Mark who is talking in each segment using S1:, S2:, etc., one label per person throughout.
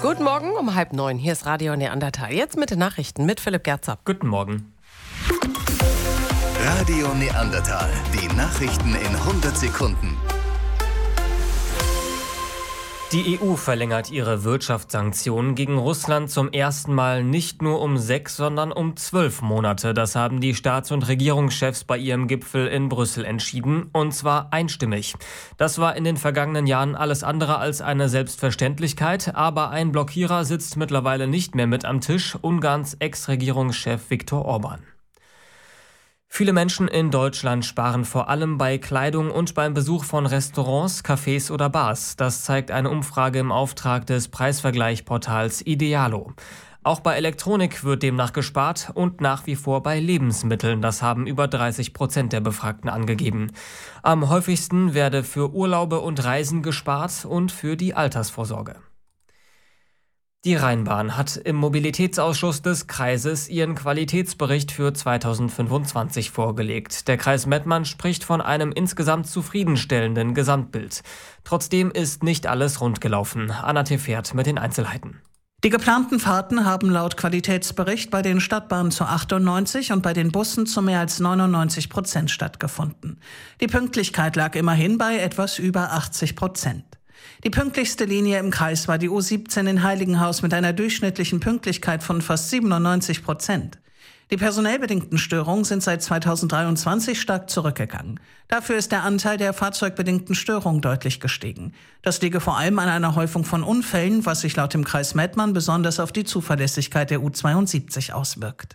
S1: Guten Morgen um 8:30. Hier ist Radio Neandertal. Jetzt mit den Nachrichten mit Philipp Gerzer.
S2: Guten Morgen.
S3: Radio Neandertal. Die Nachrichten in 100 Sekunden.
S2: Die EU verlängert ihre Wirtschaftssanktionen gegen Russland zum ersten Mal nicht nur um 6, sondern um 12 Monate. Das haben die Staats- und Regierungschefs bei ihrem Gipfel in Brüssel entschieden, und zwar einstimmig. Das war in den vergangenen Jahren alles andere als eine Selbstverständlichkeit, aber ein Blockierer sitzt mittlerweile nicht mehr mit am Tisch: Ungarns Ex-Regierungschef Viktor Orbán. Viele Menschen in Deutschland sparen vor allem bei Kleidung und beim Besuch von Restaurants, Cafés oder Bars. Das zeigt eine Umfrage im Auftrag des Preisvergleichportals Idealo. Auch bei Elektronik wird demnach gespart und nach wie vor bei Lebensmitteln. Das haben über 30% der Befragten angegeben. Am häufigsten werde für Urlaube und Reisen gespart und für die Altersvorsorge. Die Rheinbahn hat im Mobilitätsausschuss des Kreises ihren Qualitätsbericht für 2025 vorgelegt. Der Kreis Mettmann spricht von einem insgesamt zufriedenstellenden Gesamtbild. Trotzdem ist nicht alles rund gelaufen. Anna Tefert mit den Einzelheiten.
S4: Die geplanten Fahrten haben laut Qualitätsbericht bei den Stadtbahnen zu 98% und bei den Bussen zu mehr als 99% stattgefunden. Die Pünktlichkeit lag immerhin bei etwas über 80%. Die pünktlichste Linie im Kreis war die U17 in Heiligenhaus mit einer durchschnittlichen Pünktlichkeit von fast 97%. Die personell bedingten Störungen sind seit 2023 stark zurückgegangen. Dafür ist der Anteil der fahrzeugbedingten Störungen deutlich gestiegen. Das liege vor allem an einer Häufung von Unfällen, was sich laut dem Kreis Mettmann besonders auf die Zuverlässigkeit der U72 auswirkt.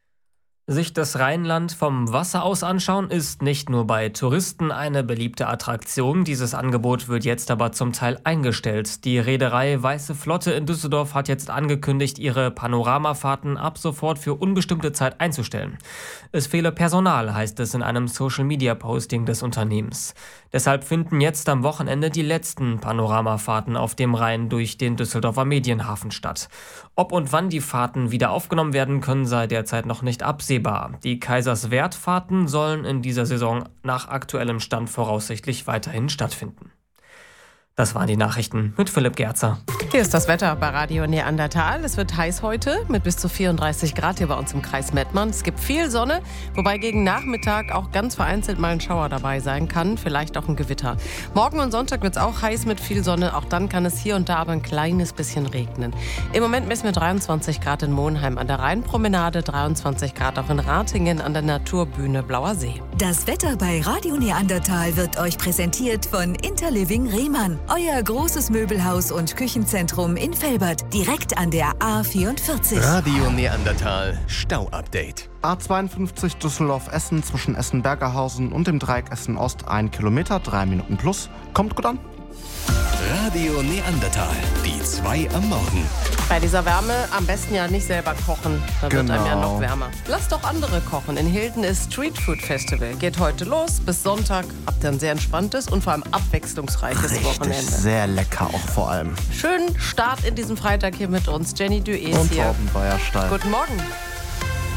S2: Sich das Rheinland vom Wasser aus anschauen ist nicht nur bei Touristen eine beliebte Attraktion. Dieses Angebot wird jetzt aber zum Teil eingestellt. Die Reederei Weiße Flotte in Düsseldorf hat jetzt angekündigt, ihre Panoramafahrten ab sofort für unbestimmte Zeit einzustellen. Es fehle Personal, heißt es in einem Social-Media-Posting des Unternehmens. Deshalb finden jetzt am Wochenende die letzten Panoramafahrten auf dem Rhein durch den Düsseldorfer Medienhafen statt. Ob und wann die Fahrten wieder aufgenommen werden können, sei derzeit noch nicht absehbar. Die Kaiserswerth-Fahrten sollen in dieser Saison nach aktuellem Stand voraussichtlich weiterhin stattfinden. Das waren die Nachrichten mit Philipp Gerzer.
S1: Hier ist das Wetter bei Radio Neandertal. Es wird heiß heute mit bis zu 34 Grad hier bei uns im Kreis Mettmann. Es gibt viel Sonne, wobei gegen Nachmittag auch ganz vereinzelt mal ein Schauer dabei sein kann, vielleicht auch ein Gewitter. Morgen und Sonntag wird es auch heiß mit viel Sonne. Auch dann kann es hier und da aber ein kleines bisschen regnen. Im Moment messen wir 23 Grad in Monheim an der Rheinpromenade, 23 Grad auch in Ratingen an der Naturbühne Blauer See.
S5: Das Wetter bei Radio Neandertal wird euch präsentiert von Interliving Rehmann. Euer großes Möbelhaus und Küchenzentrum in Velbert, direkt an der A44.
S3: Radio Neandertal Stau-Update.
S6: A52 Düsseldorf-Essen zwischen Essen-Bergerhausen und dem Dreieck Essen-Ost 1 Kilometer, 3 Minuten plus. Kommt gut an.
S3: Radio Neandertal, die 2 am Morgen.
S1: Bei dieser Wärme am besten ja nicht selber kochen, dann wird einem ja noch wärmer. Lasst doch andere kochen. In Hilden ist Street Food Festival. Geht heute los, bis Sonntag. Habt ihr ein sehr entspanntes und vor allem abwechslungsreiches Wochenende.
S6: Sehr lecker auch vor allem.
S1: Schönen Start in diesem Freitag hier mit uns. Jenny Dues
S6: Und
S1: hier.
S6: Torben Beierstein.
S1: Guten Morgen.